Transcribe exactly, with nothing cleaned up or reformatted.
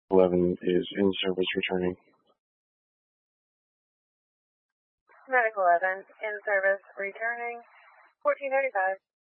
eleven is in service returning. Medical eleven, in service returning, fourteen thirty-five.